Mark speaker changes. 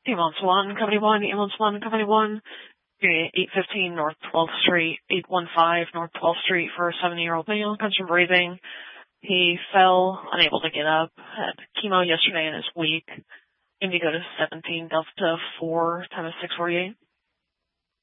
Speaker 1: Ambulance 1, Company 1, Ambulance 1, Company 1, 815 North 12th Street, 815 North 12th Street for a 70-year-old male, comes from breathing. He fell, unable to get up, had chemo yesterday and is weak. Indigo to 17, Delta 4, time is 6:48.